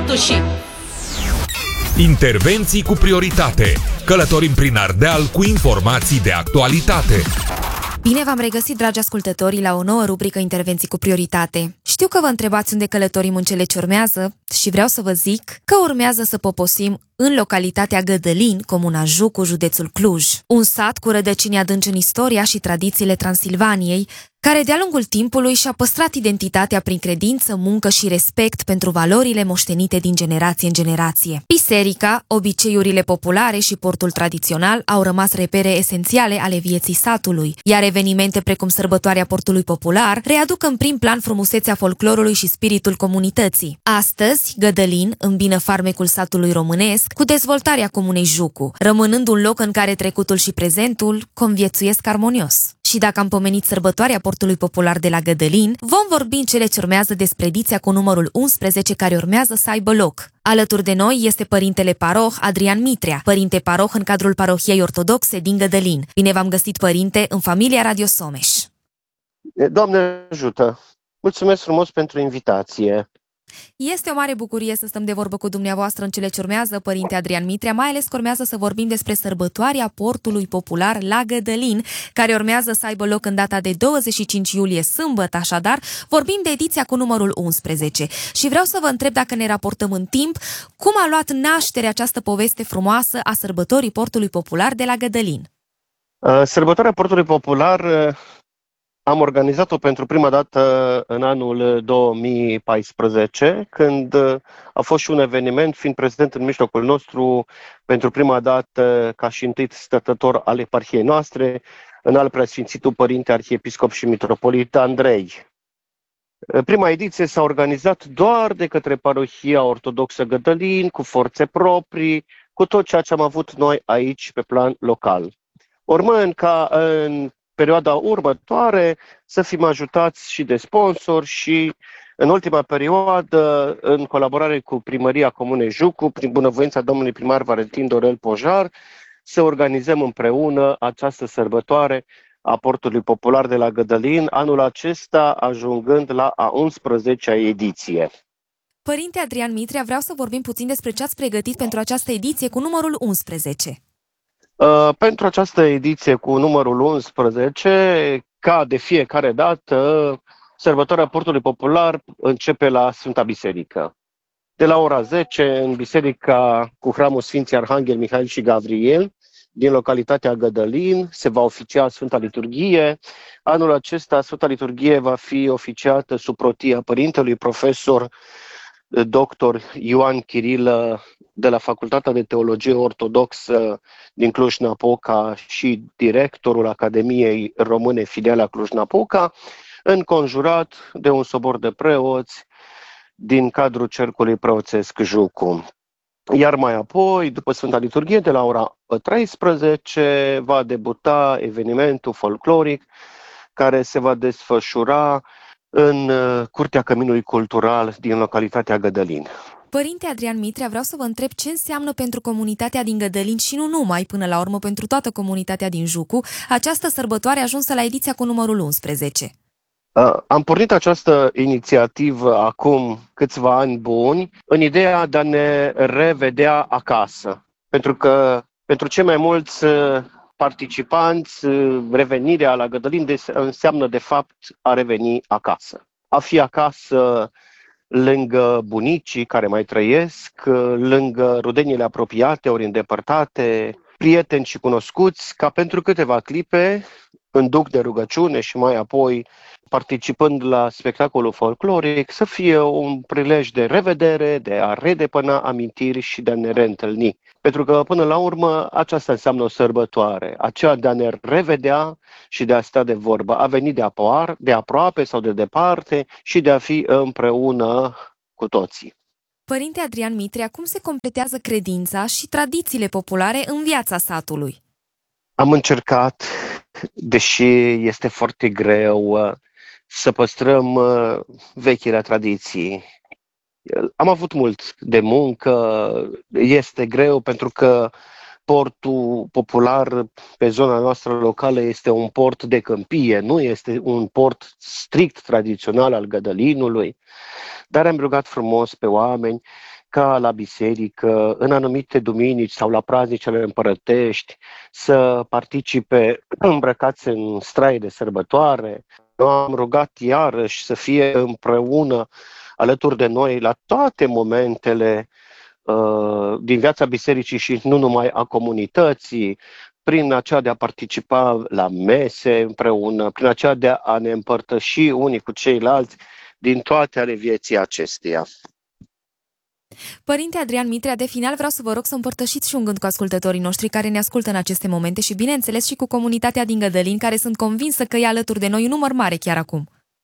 Mătușii. Intervenții cu prioritate. Călătorim prin Ardeal cu informații de actualitate. Bine v-am regăsit, dragi ascultători, la o nouă rubrică Intervenții cu prioritate. Știu că vă întrebați unde călătorim în cele ce urmează și vreau să vă zic că urmează să poposim în localitatea Gădălin, comuna Jucu, județul Cluj. Un sat cu rădăcini adânci în istoria și tradițiile Transilvaniei, care de-a lungul timpului și-a păstrat identitatea prin credință, muncă și respect pentru valorile moștenite din generație în generație. Biserica, obiceiurile populare și portul tradițional au rămas repere esențiale ale vieții satului, iar evenimente precum sărbătoarea portului popular readuc în prim plan frumusețea folclorului și spiritul comunității. Astăzi, Gădălin îmbină farmecul satului românesc cu dezvoltarea comunei Jucu, rămânând un loc în care trecutul și prezentul conviețuiesc armonios. Și dacă am pomenit sărbătoarea portului popular de la Gădălin, vom vorbi în cele ce urmează despre ediția cu numărul 11 care urmează să aibă loc. Alături de noi este părintele paroh Adrian Mitrea, părinte paroh în cadrul parohiei ortodoxe din Gădălin. Bine v-am găsit, părinte, în familia Radio Someș. Doamne ajută! Mulțumesc frumos pentru invitație! Este o mare bucurie să stăm de vorbă cu dumneavoastră în cele ce urmează, părinte Adrian Mitrea, mai ales că urmează să vorbim despre sărbătoarea portului popular la Gădălin, care urmează să aibă loc în data de 25 iulie, sâmbătă, așadar, vorbim de ediția cu numărul 11. Și vreau să vă întreb, dacă ne raportăm în timp, cum a luat naștere această poveste frumoasă a sărbătorii portului popular de la Gădălin? Sărbătoarea portului popular am organizat-o pentru prima dată în anul 2014, când a fost și un eveniment, fiind prezent în mijlocul nostru pentru prima dată ca și întâi stătător al eparhiei noastre, Înalt Preasfințitul Părinte Arhiepiscop și Mitropolit Andrei. Prima ediție s-a organizat doar de către Parohia Ortodoxă Gădălin, cu forțe proprii, cu tot ceea ce am avut noi aici pe plan local. Urmând ca în perioada următoare să fim ajutați și de sponsori și în ultima perioadă, în colaborare cu Primăria Comunei Jucu, prin bunăvoința domnului primar Valentin Dorel Pojar, să organizăm împreună această sărbătoare a portului popular de la Gădălin, anul acesta ajungând la a 11-a ediție. Părinte Adrian Mitrea, vreau să vorbim puțin despre ce ați pregătit pentru această ediție cu numărul 11. Pentru această ediție cu numărul 11, ca de fiecare dată, sărbătoarea portului popular începe la Sfânta Biserică. De la ora 10, în biserica cu hramul Sfinții Arhanghel Mihail și Gavriel, din localitatea Gădălin, se va oficia Sfânta Liturghie. Anul acesta, Sfânta Liturghie va fi oficiată sub protia Părintelui Profesor Dr. Ioan Chirilă de la Facultatea de Teologie Ortodoxă din Cluj-Napoca și directorul Academiei Române Filiala Cluj-Napoca, înconjurat de un sobor de preoți din cadrul Cercului Preoțesc Jucu. Iar mai apoi, după Sfânta Liturghie, de la ora 13, va debuta evenimentul folcloric care se va desfășura în Curtea Căminului Cultural din localitatea Gădălin. Părinte Adrian Mitrea, vreau să vă întreb ce înseamnă pentru comunitatea din Gădălin și nu numai, până la urmă, pentru toată comunitatea din Jucu, această sărbătoare ajunsă la ediția cu numărul 11. Am pornit această inițiativă acum câțiva ani buni în ideea de a ne revedea acasă. Pentru că pentru cei mai mulți participanți, revenirea la Gădălin înseamnă de fapt a reveni acasă. A fi acasă lângă bunicii care mai trăiesc, lângă rudenile apropiate ori îndepărtate, prieteni și cunoscuți, ca pentru câteva clipe, în duc de rugăciune și mai apoi participând la spectacolul folcloric, să fie un prilej de revedere, de a redepăna amintiri și de a ne reîntâlni. Pentru că, până la urmă, aceasta înseamnă o sărbătoare, aceea de a ne revedea și de a sta de vorbă, a veni de aproape sau de departe și de a fi împreună cu toții. Părinte Adrian Mitrea, cum se completează credința și tradițiile populare în viața satului? Am încercat, deși este foarte greu, să păstrăm vechile tradiții. Am avut mult de muncă, este greu pentru că portul popular pe zona noastră locală este un port de câmpie, nu este un port strict tradițional al Gădălinului, dar am rugat frumos pe oameni ca la biserică, în anumite duminici sau la praznicele împărătești, să participe îmbrăcați în straie de sărbătoare. Am rugat iarăși să fie împreună alături de noi la toate momentele din viața bisericii și nu numai a comunității, prin aceea de a participa la mese împreună, prin aceea de a ne împărtăși unii cu ceilalți din toate ale vieții acesteia. Părinte Adrian Mitrea, de final vreau să vă rog să împărtășiți și un gând cu ascultătorii noștri care ne ascultă în aceste momente și, bineînțeles, și cu comunitatea din Gădălini, care sunt convinsă că e alături de noi un număr mare chiar acum.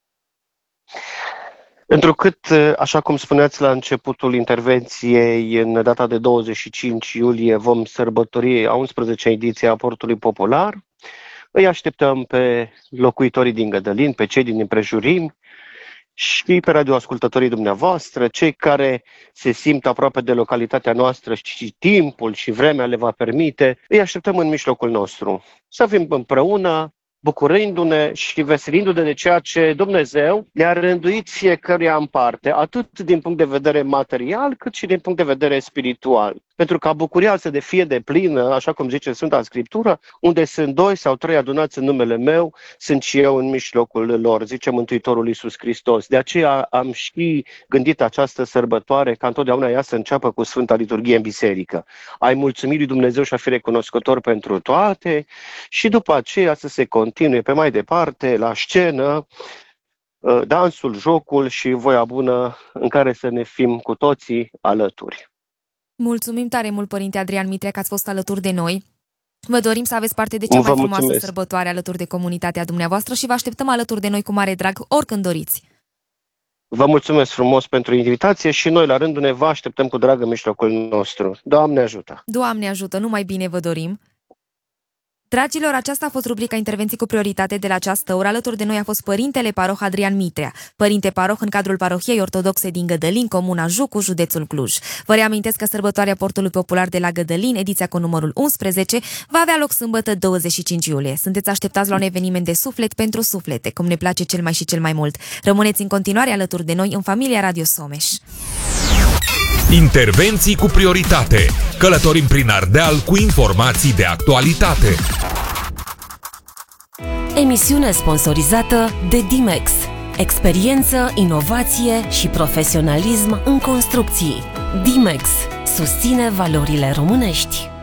Întrucât, așa cum spuneați la începutul intervenției, în data de 25 iulie vom sărbători a 11-a ediție a Portului Popular, îi așteptăm pe locuitorii din Gădălini, pe cei din împrejurimi și pe radioascultătorii dumneavoastră, cei care se simt aproape de localitatea noastră și timpul și vremea le va permite, îi așteptăm în mijlocul nostru. Să fim împreună, bucurându-ne și veselindu-ne de ceea ce Dumnezeu ne-a rânduit fiecăruia în parte, atât din punct de vedere material, cât și din punct de vedere spiritual. Pentru ca bucuria să fie deplină, așa cum zice Sfânta Scriptură, unde sunt 2 sau 3 adunați în numele meu, sunt și eu în mijlocul lor, zice Mântuitorul Iisus Hristos. De aceea am și gândit această sărbătoare ca întotdeauna ea să înceapă cu Sfânta Liturghie în biserică. Ai mulțumit lui Dumnezeu și a fi recunoscător pentru toate și după aceea să se continue pe mai departe la scenă, dansul, jocul și voia bună în care să ne fim cu toții alături. Mulțumim tare mult, Părinte Adrian Mitrea, că ați fost alături de noi. Vă dorim să aveți parte de cea mai frumoasă sărbătoare alături de comunitatea dumneavoastră și vă așteptăm alături de noi cu mare drag, oricând doriți. Vă mulțumesc frumos pentru invitație și noi, la rândul ne, vă așteptăm cu drag în mijlocul nostru. Doamne ajută! Doamne ajută! Numai bine vă dorim! Dragilor, aceasta a fost rubrica Intervenții cu prioritate de la această oră. Alături de noi a fost Părintele Paroh Adrian Mitrea, Părinte Paroh în cadrul Parohiei Ortodoxe din Gădălini, Comuna Jucu, județul Cluj. Vă reamintesc că sărbătoarea Portului Popular de la Gădălini, ediția cu numărul 11, va avea loc sâmbătă 25 iulie. Sunteți așteptați la un eveniment de suflet pentru suflete, cum ne place cel mai și cel mai mult. Rămâneți în continuare alături de noi în familia Radio Someș. Intervenții cu prioritate. Călătorim prin Ardeal cu informații de actualitate. Emisiune sponsorizată de Dimex. Experiență, inovație și profesionalism în construcții. Dimex susține valorile românești.